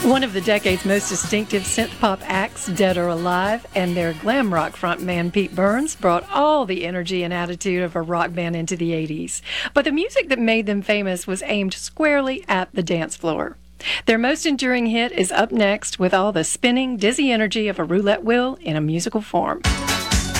One of the decade's most distinctive synth-pop acts, Dead or Alive, and their glam rock frontman Pete Burns brought all the energy and attitude of a rock band into the 80s. But the music that made them famous was aimed squarely at the dance floor. Their most enduring hit is up next with all the spinning, dizzy energy of a roulette wheel in a musical form.